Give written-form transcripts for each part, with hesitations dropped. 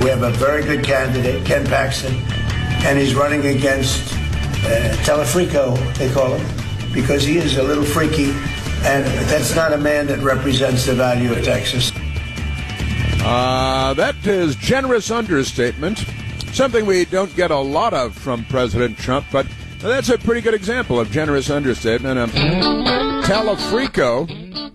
We have a very good candidate, Ken Paxton, and he's running against Telefrico, they call him, because he is a little freaky, and that's not a man that represents the value of Texas. That is generous understatement, something we don't get a lot of from President Trump, but that's a pretty good example of generous understatement. Telefrico.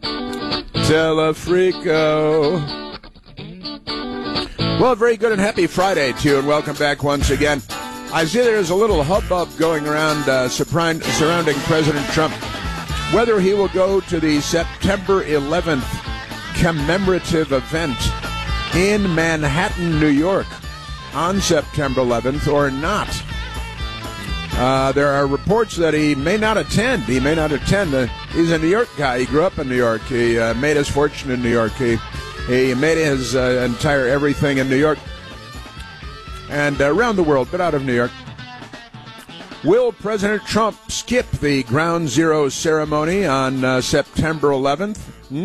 Well, very good and happy Friday to you, and welcome back once again. I see there's a little hubbub going around surrounding President Trump, whether he will go to the September 11th commemorative event in Manhattan, New York, on September 11th or not. There are reports that he may not attend. He's a New York guy. He grew up in New York. He made his fortune in New York. He made his entire everything in New York and around the world, but out of New York. Will President Trump skip the Ground Zero ceremony on September 11th?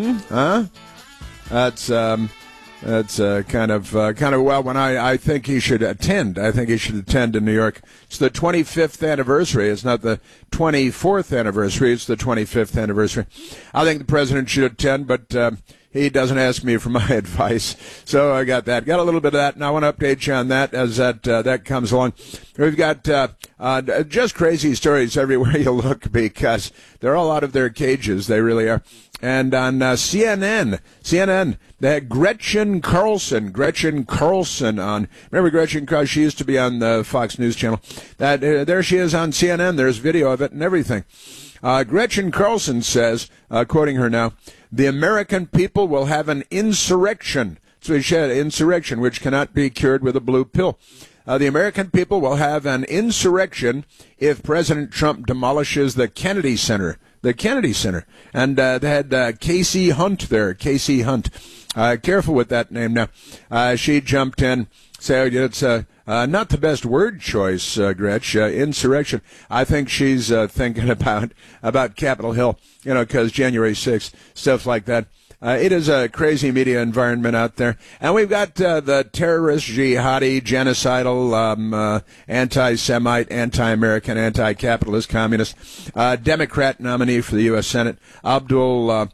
That's kind of well, when I think he should attend. I think he should attend in New York. It's the 25th anniversary. It's not the 24th anniversary. It's the 25th anniversary. I think the president should attend, but he doesn't ask me for my advice. So I got that. Got a little bit of that, and I want to update you on that as that comes along. We've got just crazy stories everywhere you look because they're all out of their cages. They really are. And on CNN, that Gretchen Carlson on, remember Gretchen Carlson? She used to be on the Fox News Channel. There she is on CNN. There's video of it and everything. Gretchen Carlson says, quoting her now, the American people will have an insurrection. So she had insurrection, which cannot be cured with a blue pill. The American people will have an insurrection if President Trump demolishes the Kennedy Center. And they had Casey Hunt there. Casey Hunt. Careful with that name now. She jumped in, said it's not the best word choice, Gretch. Insurrection. I think she's thinking about Capitol Hill, because January 6th, stuff like that. It is a crazy media environment out there. And we've got the terrorist, jihadi, genocidal, anti-Semite, anti-American, anti-capitalist, communist, Democrat nominee for the U.S. Senate, Abdul,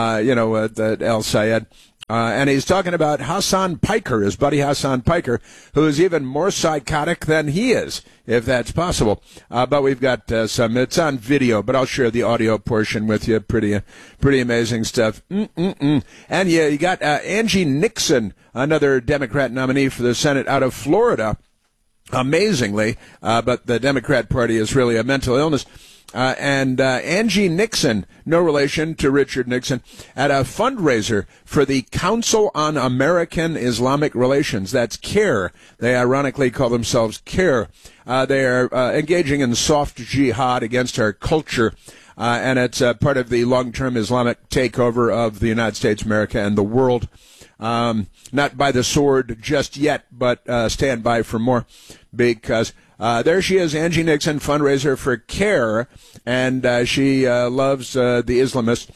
El-Sayed. And he's talking about Hassan Piker, his buddy Hassan Piker, who is even more psychotic than he is, if that's possible. But we've got it's on video, but I'll share the audio portion with you. Pretty amazing stuff. And yeah, you got Angie Nixon, another Democrat nominee for the Senate out of Florida, amazingly. But the Democrat Party is really a mental illness. And Angie Nixon, no relation to Richard Nixon, at a fundraiser for the Council on American Islamic Relations. That's CAIR. They ironically call themselves CAIR. They are engaging in soft jihad against our culture, and it's part of the long-term Islamic takeover of the United States, America, and the world. Not by the sword just yet, but stand by for more, because there she is, Angie Nixon, fundraiser for CAIR, and she loves the Islamists.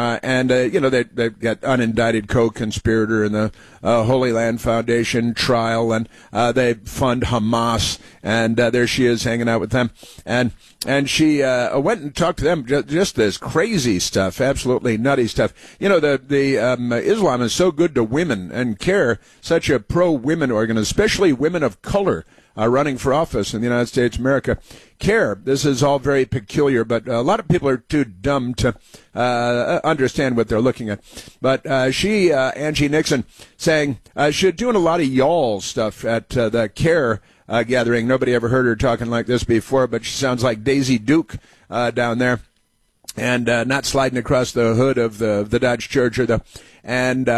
They've got unindicted co-conspirator in the Holy Land Foundation trial, and they fund Hamas, and there she is hanging out with them. And she went and talked to them, just this crazy stuff, absolutely nutty stuff. The Islam is so good to women, and CAIR, such a pro-women organization, especially women of color, running for office in the United States of America. CAIR, this is all very peculiar, but a lot of people are too dumb to understand what they're looking at. But Angie Nixon, saying she's doing a lot of y'all stuff at the CAIR gathering. Nobody ever heard her talking like this before, but she sounds like Daisy Duke down there. And not sliding across the hood of the Dodge Charger, though. And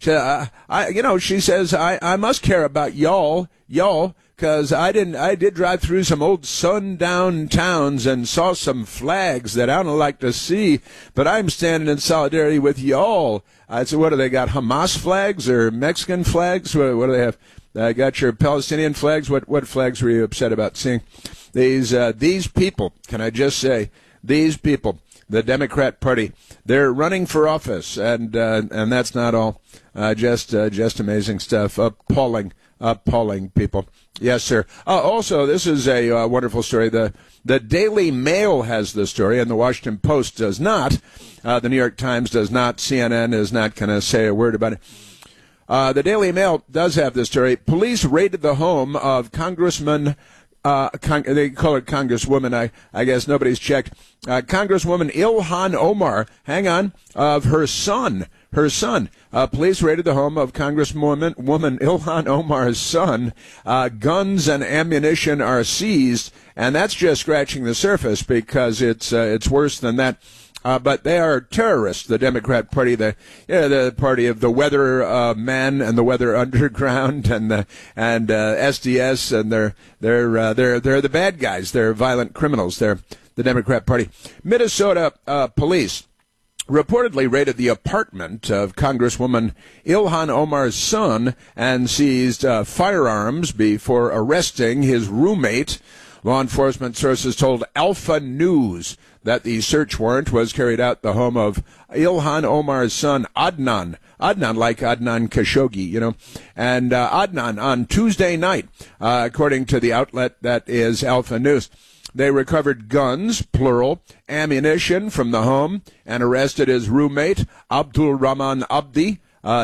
she says, I must care about y'all, because I did drive through some old sundown towns and saw some flags that I don't like to see, but I'm standing in solidarity with y'all. I said, what do they got, Hamas flags or Mexican flags? What do they have? Got your Palestinian flags? What flags were you upset about seeing? These people, can I just say, these people, the Democrat Party. They're running for office, and that's not all. Just amazing stuff. Appalling, people. Yes, sir. Also, this is a wonderful story. The Daily Mail has the story, and the Washington Post does not. The New York Times does not. CNN is not going to say a word about it. The Daily Mail does have this story. Police raided the home of Congressman. They call it Congresswoman. I guess nobody's checked. Congresswoman Ilhan Omar. Hang on. Of her son. Police raided the home of Congresswoman Ilhan Omar's son. Guns and ammunition are seized, and that's just scratching the surface because it's worse than that. But they are terrorists, the Democrat Party, the party of the weather man and the weather underground and SDS, and they're the bad guys. They're violent criminals. They're the Democrat Party. Minnesota police reportedly raided the apartment of Congresswoman Ilhan Omar's son and seized firearms before arresting his roommate. Law enforcement sources told Alpha News that the search warrant was carried out at the home of Ilhan Omar's son, Adnan. Adnan, like Adnan Khashoggi, and Adnan on Tuesday night, according to the outlet that is Alpha News. They recovered guns, plural, ammunition from the home, and arrested his roommate, Abdul Rahman Abdi,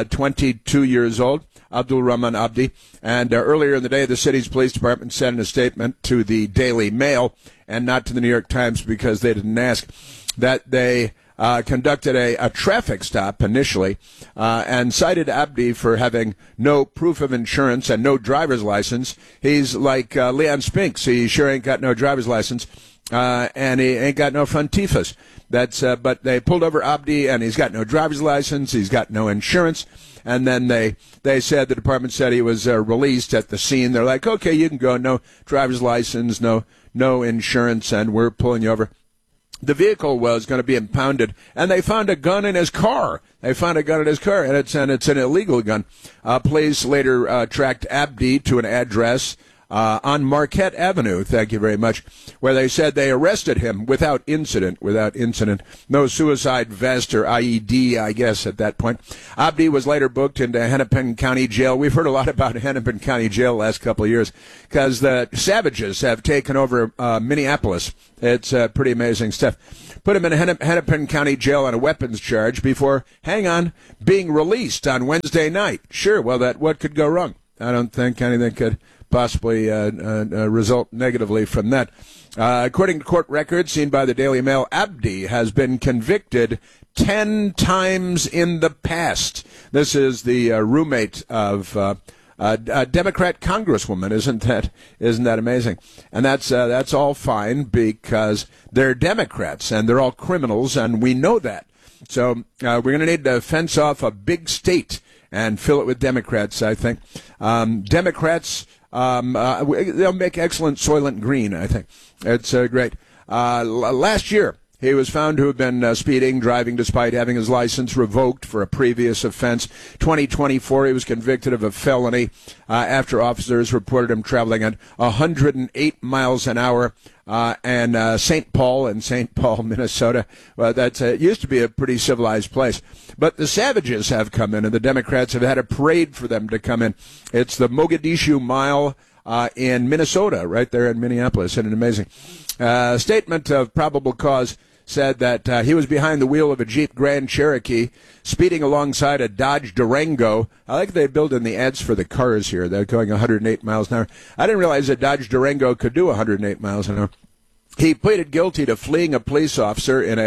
22 years old. Abdul Rahman Abdi. And earlier in the day, the city's police department sent a statement to the Daily Mail and not to the New York Times because they didn't ask, that they conducted a traffic stop initially and cited Abdi for having no proof of insurance and no driver's license. He's like Leon Spinks. He sure ain't got no driver's license. And he ain't got no frontifas. But they pulled over Abdi, and he's got no driver's license. He's got no insurance. And then they said, the department said he was released at the scene. They're like, okay, you can go. No driver's license, no insurance, and we're pulling you over. The vehicle was going to be impounded, and they found a gun in his car. And it's an illegal gun. Police later tracked Abdi to an address on Marquette Avenue, thank you very much, where they said they arrested him without incident. No suicide vest or IED, I guess, at that point. Abdi was later booked into Hennepin County Jail. We've heard a lot about Hennepin County Jail the last couple of years because the savages have taken over Minneapolis. It's pretty amazing stuff. Put him in Hennepin County Jail on a weapons charge before, being released on Wednesday night. Sure, well, what could go wrong? I don't think anything could possibly result negatively from that. According to court records seen by the Daily Mail, Abdi has been convicted 10 times in the past. This is the roommate of a Democrat congresswoman. Isn't that amazing? And that's all fine because they're Democrats and they're all criminals, and we know that. So we're going to need to fence off a big state and fill it with Democrats, I think. Democrats, they'll make excellent Soylent Green, I think. It's great. Last year, he was found to have been speeding, driving despite having his license revoked for a previous offense. 2024, he was convicted of a felony after officers reported him traveling at 108 miles an hour and St. Paul, Minnesota. Well, it used to be a pretty civilized place. But the savages have come in, and the Democrats have had a parade for them to come in. It's the Mogadishu Mile in Minnesota, right there in Minneapolis. Isn't it amazing? Statement of probable cause said that he was behind the wheel of a Jeep Grand Cherokee, speeding alongside a Dodge Durango. I like they build in the ads for the cars here. They're going 108 miles an hour. I didn't realize a Dodge Durango could do 108 miles an hour. He pleaded guilty to fleeing a police officer in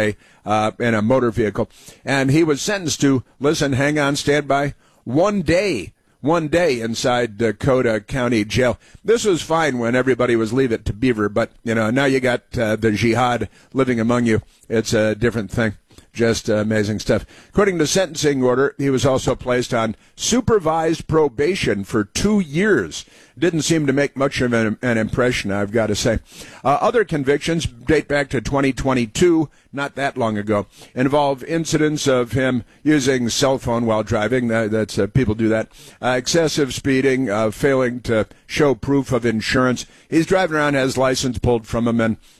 a motor vehicle, and he was sentenced to, hang on, stand by, 1 day inside Dakota County Jail. This was fine when everybody was Leave It to Beaver, but, now you got the jihad living among you. It's a different thing. Just amazing stuff. According to the sentencing order, he was also placed on supervised probation for 2 years. Didn't seem to make much of an impression, I've got to say. Other convictions date back to 2022, not that long ago, involve incidents of him using cell phone while driving. That's people do that. Excessive speeding, failing to show proof of insurance. He's driving around, has license pulled from him,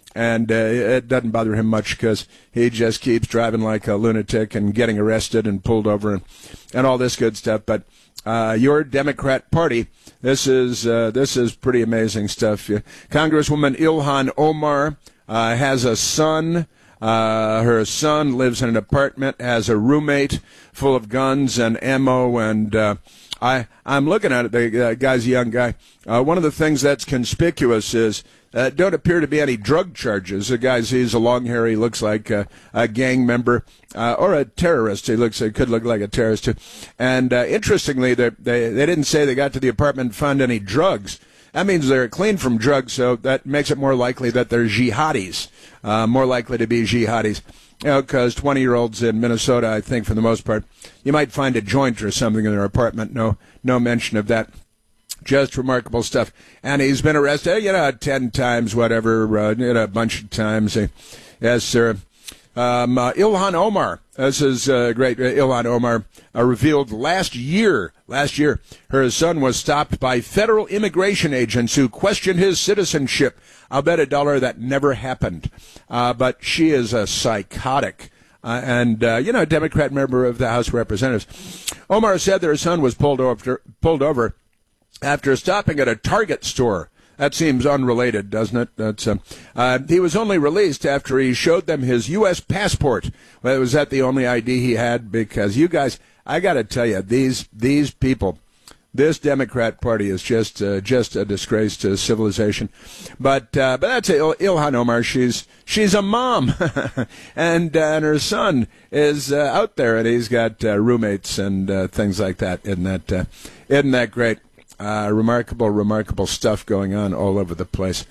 And it doesn't bother him much because he just keeps driving like a lunatic and getting arrested and pulled over and all this good stuff. But your Democrat Party, this is pretty amazing stuff. Congresswoman Ilhan Omar has a son. Her son lives in an apartment, has a roommate full of guns and ammo, and I'm looking at it. The guy's a young guy. One of the things that's conspicuous is don't appear to be any drug charges. The guy sees a long hair. He looks like a gang member or a terrorist. He could look like a terrorist too. And interestingly, they didn't say they got to the apartment and found any drugs. That means they're clean from drugs, so that makes it more likely that they're jihadis, more likely to be jihadis. Because 20-year-olds in Minnesota, I think for the most part, you might find a joint or something in their apartment. No mention of that. Just remarkable stuff. And he's been arrested, 10 times, whatever, a bunch of times. Yes, sir. Ilhan Omar, this is great. Ilhan Omar revealed last year, her son was stopped by federal immigration agents who questioned his citizenship. I'll bet $1 that never happened. But she is a psychotic. And a Democrat member of the House of Representatives. Omar said their son was pulled over after stopping at a Target store. That seems unrelated, doesn't it? He was only released after he showed them his U.S. passport. Well, was that the only ID he had? Because you guys, I got to tell you, these people, this Democrat Party is just a disgrace to civilization. But that's Ilhan Omar. She's a mom, and her son is out there, and he's got roommates and things like that. Isn't that great? Remarkable stuff going on all over the place.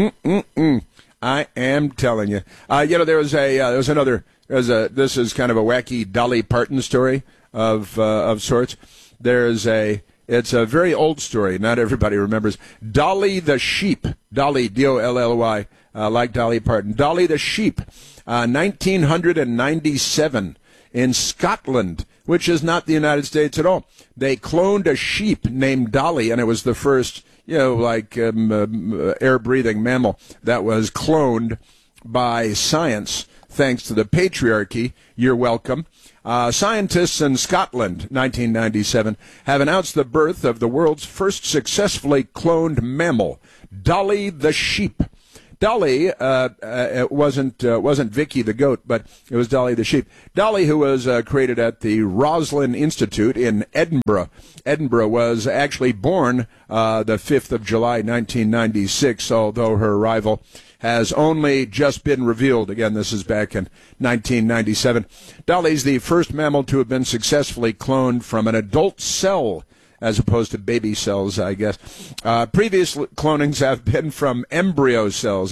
I am telling you. This is kind of a wacky Dolly Parton story of sorts. It's a very old story. Not everybody remembers. Dolly the sheep. Dolly, D-O-L-L-Y, like Dolly Parton. Dolly the sheep, 1997 in Scotland, which is not the United States at all. They cloned a sheep named Dolly, and it was the first, air-breathing mammal that was cloned by science, thanks to the patriarchy. You're welcome. Scientists in Scotland, 1997, have announced the birth of the world's first successfully cloned mammal, Dolly the sheep. Dolly it wasn't Vicky the goat, but it was Dolly the sheep. Dolly, who was created at the Roslin Institute in Edinburgh. Edinburgh was actually born the 5th of July, 1996, although her arrival has only just been revealed. Again, this is back in 1997. Dolly's the first mammal to have been successfully cloned from an adult cell, as opposed to baby cells, I guess. Previous clonings have been from embryo cells.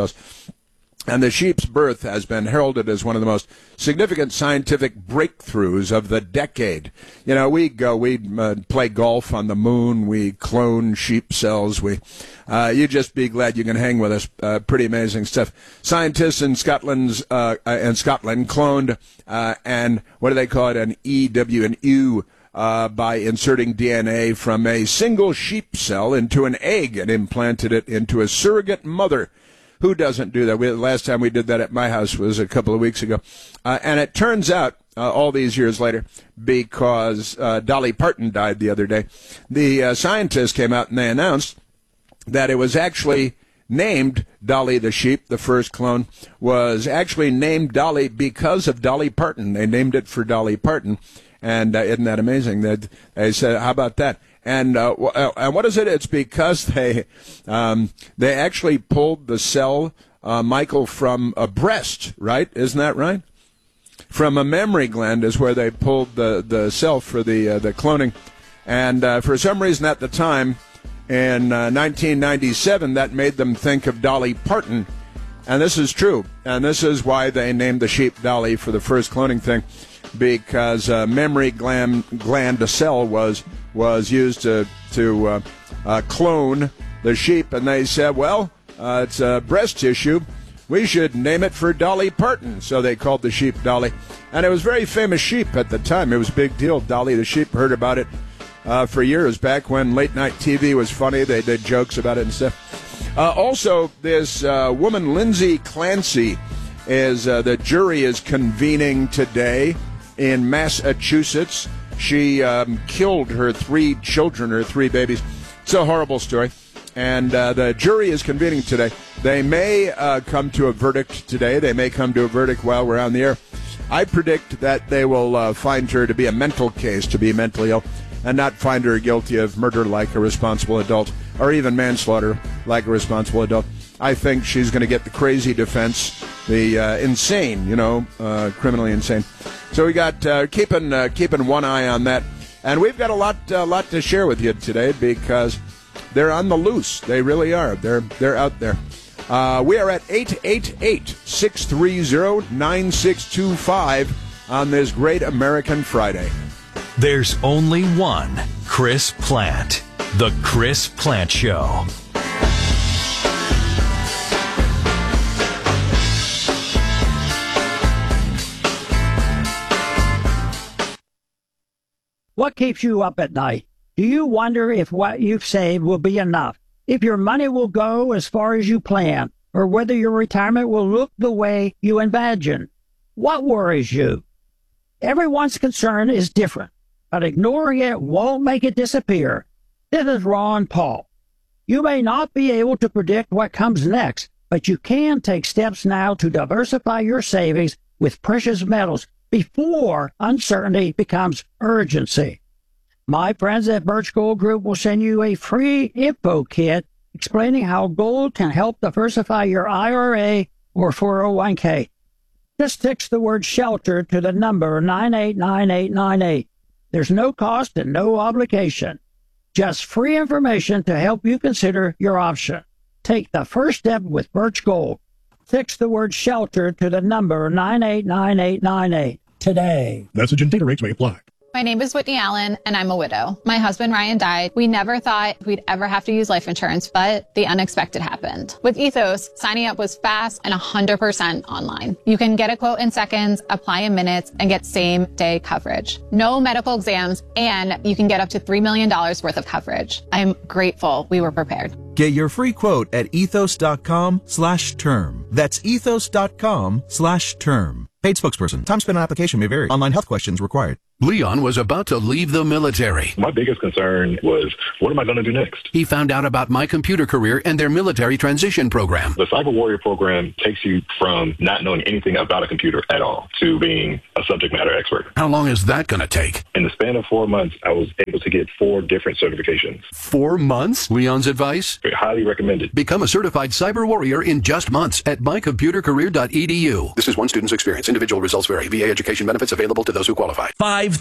And the sheep's birth has been heralded as one of the most significant scientific breakthroughs of the decade. We play golf on the moon, we clone sheep cells, you just be glad you can hang with us. Pretty amazing stuff. Scientists in Scotland cloned, and what do they call it, an EW, by inserting DNA from a single sheep cell into an egg and implanted it into a surrogate mother. Who doesn't do that? The last time we did that at my house was a couple of weeks ago. And it turns out, all these years later, because Dolly Parton died the other day, the scientists came out and they announced that it was actually named Dolly the sheep. The first clone was actually named Dolly because of Dolly Parton. They named it for Dolly Parton. And isn't that amazing? They said, how about that? And what is it? It's because they actually pulled the cell, Michael, from a breast, right? Isn't that right? From a mammary gland is where they pulled the cell for the cloning. And for some reason at the time, in 1997, that made them think of Dolly Parton. And this is true. And this is why they named the sheep Dolly for the first cloning thing, because mammary gland cell was used to clone the sheep, and they said, well, it's breast tissue. We should name it for Dolly Parton. So they called the sheep Dolly. And it was a very famous sheep at the time. It was a big deal. Dolly the sheep, heard about it for years. Back when late-night TV was funny, they did jokes about it and stuff. Also, this woman, Lindsay Clancy, is the jury is convening today in Massachusetts. She killed her 3 children, her 3 babies. It's a horrible story. And the jury is convening today. They may come to a verdict today. They may come to a verdict while we're on the air. I predict that they will find her to be a mental case, to be mentally ill, and not find her guilty of murder like a responsible adult, or even manslaughter like a responsible adult. I think she's going to get the crazy defense, the insane, criminally insane. So we got keeping one eye on that, and we've got a lot to share with you today because they're on the loose. They really are. They're out there. We are at 888-630-9625 on this great American Friday. There's only one Chris Plante. The Chris Plante Show. What keeps you up at night? Do you wonder if what you've saved will be enough? If your money will go as far as you plan? Or whether your retirement will look the way you imagine? What worries you? Everyone's concern is different, but ignoring it won't make it disappear. This is Ron Paul. You may not be able to predict what comes next, but you can take steps now to diversify your savings with precious metals before uncertainty becomes urgency. My friends at Birch Gold Group will send you a free info kit explaining how gold can help diversify your IRA or 401k. Just text the word SHELTER to the number 989898. There's no cost and no obligation. Just free information to help you consider your option. Take the first step with Birch Gold. Text the word SHELTER to the number 989898 today. Message and data rates may apply. My name is Whitney Allen, and I'm a widow. My husband, Ryan, died. We never thought we'd ever have to use life insurance, but the unexpected happened. With Ethos, signing up was fast and 100% online. You can get a quote in seconds, apply in minutes, and get same-day coverage. No medical exams, and you can get up to $3 million worth of coverage. I'm grateful we were prepared. Get your free quote at ethos.com/term. That's ethos.com/term. Paid spokesperson. Time spent on application may vary. Online health questions required. Leon was about to leave the military. My biggest concern was, what am I going to do next? He found out about My Computer Career and their military transition program. The Cyber Warrior program takes you from not knowing anything about a computer at all to being a subject matter expert. How long is that going to take? In the span of 4 months, I was able to get 4 different certifications. 4 months? Leon's advice? Highly recommended. Become a certified cyber warrior in just months at mycomputercareer.edu. This is one student's experience. Individual results vary. VA education benefits available to those who qualify.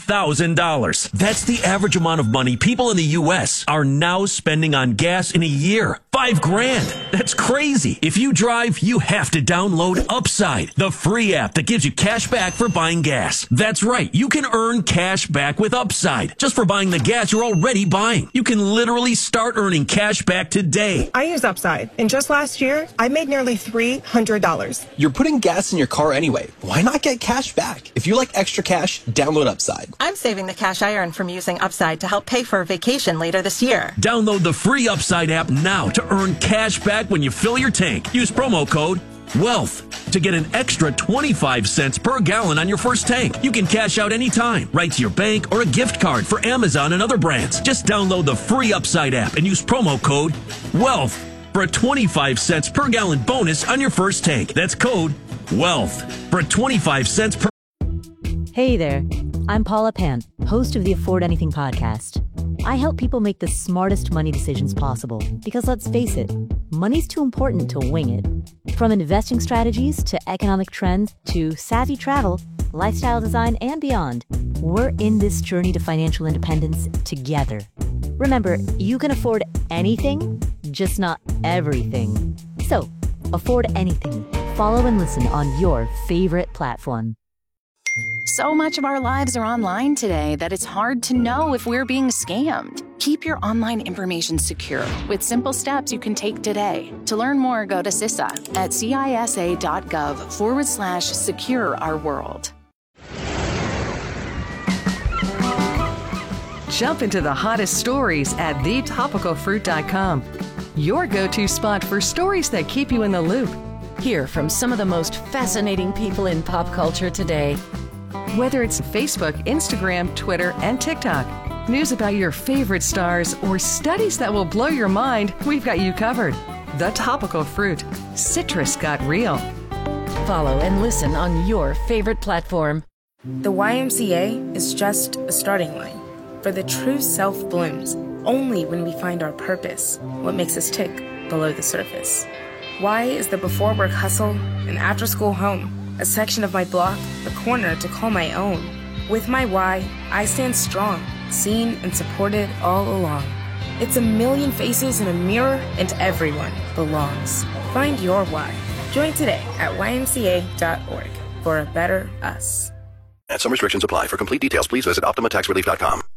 $5,000. That's the average amount of money people in the U.S. are now spending on gas in a year. $5,000. That's crazy. If you drive, you have to download Upside, the free app that gives you cash back for buying gas. That's right. You can earn cash back with Upside just for buying the gas you're already buying. You can literally start earning cash back today. I use Upside, and just last year, I made nearly $300. You're putting gas in your car anyway. Why not get cash back? If you like extra cash, download Upside. I'm saving the cash I earn from using Upside to help pay for a vacation later this year. Download the free Upside app now to earn cash back when you fill your tank. Use promo code WEALTH to get an extra 25 cents per gallon on your first tank. You can cash out anytime, right to your bank or a gift card for Amazon and other brands. Just download the free Upside app and use promo code WEALTH for a 25 cents per gallon bonus on your first tank. That's code WEALTH for a 25 cents per. Hey there, I'm Paula Pant, host of the Afford Anything podcast. I help people make the smartest money decisions possible because, let's face it, money's too important to wing it. From investing strategies to economic trends to savvy travel, lifestyle design, and beyond, we're in this journey to financial independence together. Remember, you can afford anything, just not everything. So, afford anything. Follow and listen on your favorite platform. So much of our lives are online today that it's hard to know if we're being scammed. Keep your online information secure with simple steps you can take today. To learn more, go to CISA at CISA.gov/secure our world. Jump into the hottest stories at thetopicalfruit.com. your go-to spot for stories that keep you in the loop. Hear from some of the most fascinating people in pop culture today. Whether it's Facebook, Instagram, Twitter, and TikTok, news about your favorite stars, or studies that will blow your mind, we've got you covered. The Topical Fruit. Citrus got real. Follow and listen on your favorite platform. The YMCA is just a starting line. For the true self blooms only when we find our purpose, what makes us tick below the surface. Y is the before work hustle, an after school home, a section of my block, a corner to call my own. With my Y, I stand strong, seen and supported all along. It's a million faces in a mirror, and everyone belongs. Find your why. Join today at ymca.org for a better us. And some restrictions apply. For complete details, please visit OptimaTaxRelief.com.